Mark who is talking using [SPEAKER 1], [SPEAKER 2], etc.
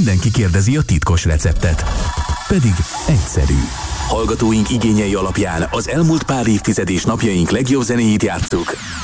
[SPEAKER 1] mindenki kérdezi a titkos receptet. Pedig egyszerű. Hallgatóink igényei alapján az elmúlt pár évtized és napjaink legjobb zenéjét játsszuk